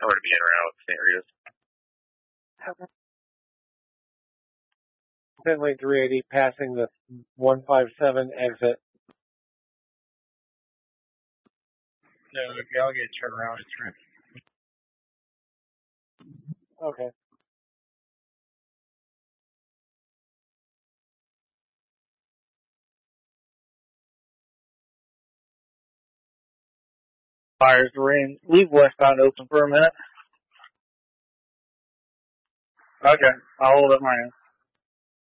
hard to be in or out scenarios. Finley 380 passing the 157 exit. No, y'all get turned around. It's right. Okay. Fires ring. Leave westbound open for a minute. Okay, I'll hold up my end.